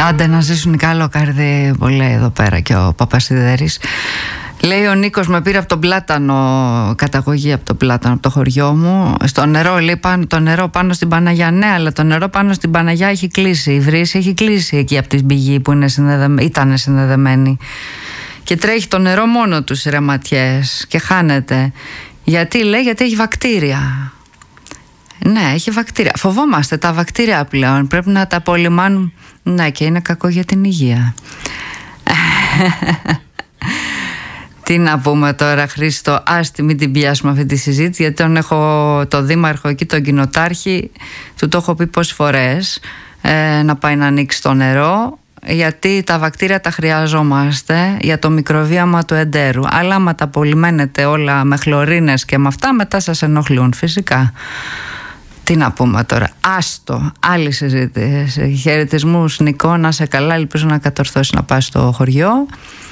Άντε να ζήσουν καλοκαρδί, που λέει εδώ πέρα και ο Παπασιδέρης. Λέει ο Νίκος, με πήρε από τον Πλάτανο, καταγωγή από τον Πλάτανο, από το χωριό μου. Στο νερό, λέει, το νερό πάνω στην Παναγιά. Ναι, αλλά το νερό πάνω στην Παναγιά έχει κλείσει. Η βρύση έχει κλείσει εκεί από την πηγή που ήταν συνδεδεμένη. Και τρέχει το νερό μόνο τους ρεματιές και χάνεται. Γιατί, λέει, γιατί έχει βακτήρια. Ναι, έχει βακτήρια. Φοβόμαστε τα βακτήρια πλέον. Πρέπει να τα απολυμάνουμε. Ναι, και είναι κακό για την υγεία. Τι να πούμε τώρα, Χρήστο, άστι μην την πιάσουμε αυτή τη συζήτηση, γιατί τον έχω το δήμαρχο εκεί, τον κοινοτάρχη, του το έχω πει πόσες φορές να πάει να ανοίξει το νερό, γιατί τα βακτήρια τα χρειαζόμαστε για το μικροβίωμα του εντέρου. Αλλά άμα τα απολυμμένετε όλα με χλωρίνες και με αυτά, μετά σας ενοχλούν φυσικά. Τι να πούμε τώρα, άστο, άλλη συζήτηση. Χαιρετισμούς Νικό, να σε καλά, ελπίζω να κατορθώσει να πάει στο χωριό.